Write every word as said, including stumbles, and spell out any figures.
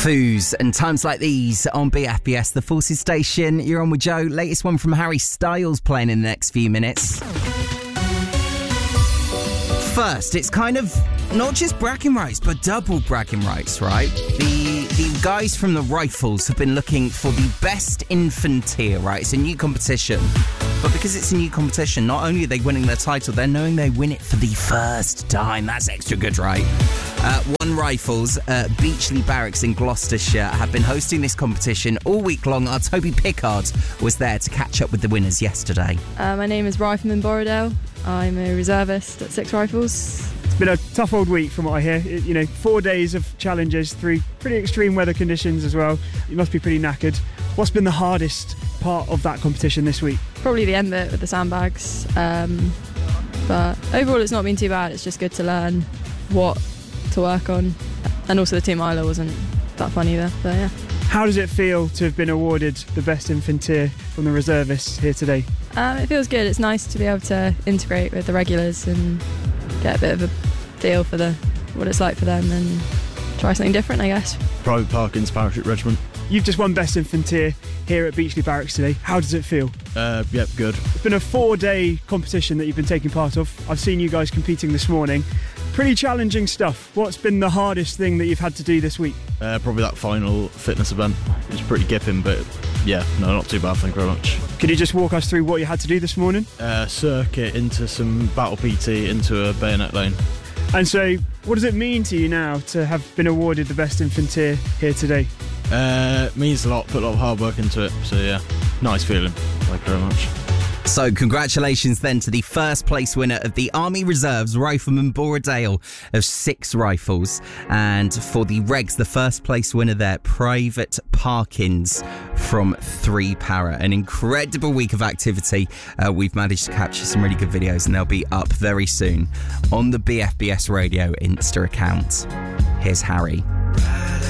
Foos and times like these on B F B S, the Forces Station. You're on with Joe. Latest one from Harry Styles playing in the next few minutes. First, it's kind of not just bragging rights, but double bragging rights, right? The the guys from the Rifles have been looking for the best infanteer, right? It's a new competition. But because it's a new competition, not only are they winning their title, they're knowing they win it for the first time. That's extra good, right? Uh, One Rifles, uh, Beachley Barracks in Gloucestershire have been hosting this competition all week long. Our Toby Pickard was there to catch up with the winners yesterday. Uh, my name is Rifleman Borrowdale. I'm a reservist at Six Rifles. It's been a tough old week from what I hear. It, you know, four days of challenges through pretty extreme weather conditions as well. You must be pretty knackered. What's been the hardest part of that competition this week? Probably the end bit with the sandbags. Um, but overall it's not been too bad. It's just good to learn what to work on. And also the Team Isla wasn't that fun either. But yeah. How does it feel to have been awarded the best infanteer from the reservists here today? Um, it feels good. It's nice to be able to integrate with the regulars and get a bit of a feel for the what it's like for them and try something different, I guess. Private Parkins Parachute Regiment. You've just won Best Infanteer here at Beachley Barracks today. How does it feel? Uh, yep, good. It's been a four-day competition that you've been taking part of. I've seen you guys competing this morning. Pretty challenging stuff. What's been the hardest thing that you've had to do this week? Uh, probably that final fitness event. It was pretty gipping, but yeah, no, not too bad, thank you very much. Could you just walk us through what you had to do this morning? Uh, circuit into some battle P T into a bayonet lane. And so, what does it mean to you now to have been awarded the Best Infanteer here today? Uh, means a lot, put a lot of hard work into it, so yeah, nice feeling, thank you very much. So congratulations then to the first place winner of the Army Reserves, Rifleman Borrowdale of Six Rifles. And for the Regs, the first place winner there, Private Parkins from Three Para. An incredible week of activity. Uh, we've managed to capture some really good videos and they'll be up very soon on the B F B S Radio Insta account. Here's Harry.